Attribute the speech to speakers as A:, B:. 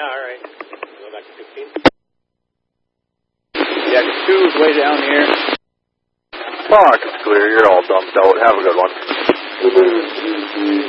A: Yeah, all right. Go back to 16.
B: Yeah, 2 is way down here.
C: Park is clear. You're all dumped out. Have a good one.